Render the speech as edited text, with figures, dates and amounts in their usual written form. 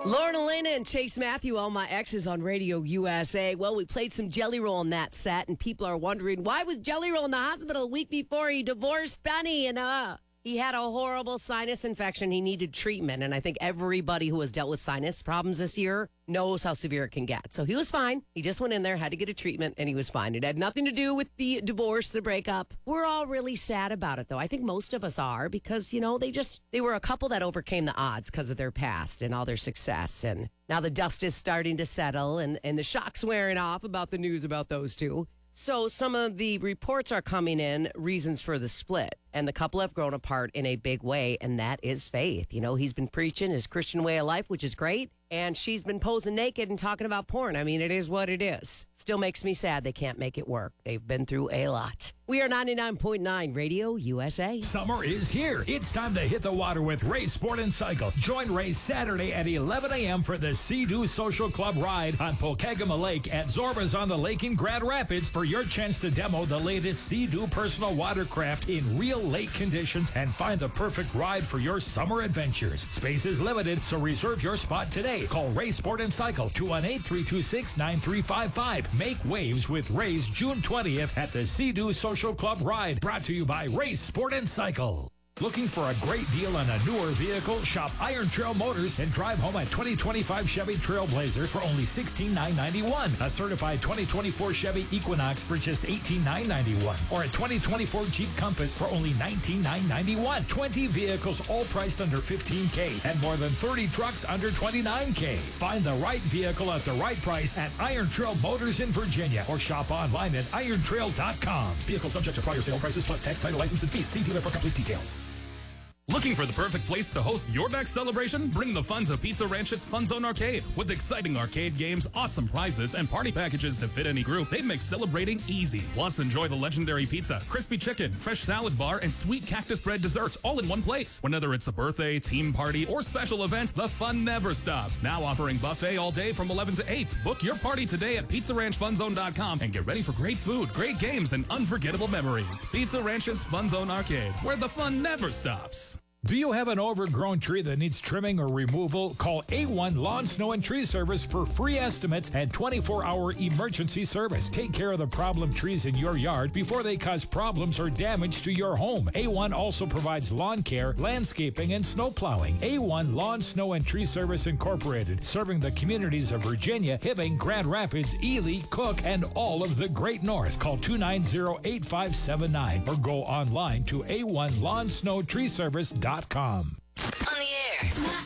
Lauren Elena and Chase Matthew, All My Exes on Radio USA. Well, we played some Jelly Roll on that set, and people are wondering, why was Jelly Roll in the hospital a week before he divorced Benny? And he had a horrible sinus infection. He needed treatment. And I think everybody who has dealt with sinus problems this year knows how severe it can get. So he was fine. He just went in there, had to get a treatment, and he was fine. It had nothing to do with the divorce, the breakup. We're all really sad about it, though. I think most of us are because, you know, they were a couple that overcame the odds because of their past and all their success. And now the dust is starting to settle and the shock's wearing off about the news about those two. So some of the reports are coming in, reasons for the split. And the couple have grown apart in a big way, and that is faith. You know, he's been preaching his Christian way of life, which is great. And she's been posing naked and talking about porn. I mean, it is what it is. Still makes me sad they can't make it work. They've been through a lot. We are 99.9 Radio USA. Summer is here. It's time to hit the water with Ray Sport and Cycle. Join Ray Saturday at 11 a.m. for the Sea-Doo Social Club ride on Pokegama Lake at Zorba's on the Lake in Grand Rapids for your chance to demo the latest Sea-Doo personal watercraft in real lake conditions and find the perfect ride for your summer adventures. Space is limited, so reserve your spot today. Call Ray Sport and Cycle 218-326-9355. Make waves with Ray's June 20th at the Sea-Doo Social Club ride. Brought to you by Ray Sport and Cycle. Looking for a great deal on a newer vehicle? Shop Iron Trail Motors and drive home a 2025 Chevy Trailblazer for only $16,991. A certified 2024 Chevy Equinox for just $18,991. Or a 2024 Jeep Compass for only $19,991. 20 vehicles all priced under $15K and more than 30 trucks under $29K. Find the right vehicle at the right price at Iron Trail Motors in Virginia or shop online at irontrail.com. Vehicle subject to prior sale prices plus tax, title, license, and fees. See dealer for complete details. Looking for the perfect place to host your next celebration? Bring the fun to Pizza Ranch's Fun Zone Arcade. With exciting arcade games, awesome prizes, and party packages to fit any group, they make celebrating easy. Plus, enjoy the legendary pizza, crispy chicken, fresh salad bar, and sweet cactus bread desserts all in one place. Whether it's a birthday, team party, or special event, the fun never stops. Now offering buffet all day from 11 to 8. Book your party today at PizzaRanchFunZone.com and get ready for great food, great games, and unforgettable memories. Pizza Ranch's Fun Zone Arcade, where the fun never stops. Do you have an overgrown tree that needs trimming or removal? Call A1 Lawn, Snow, and Tree Service for free estimates and 24-hour emergency service. Take care of the problem trees in your yard before they cause problems or damage to your home. A1 also provides lawn care, landscaping, and snow plowing. A1 Lawn, Snow, and Tree Service Incorporated, serving the communities of Virginia, Hibbing, Grand Rapids, Ely, Cook, and all of the Great North. Call 290-8579 or go online to A1LawnSnowTreeService.com. On the air.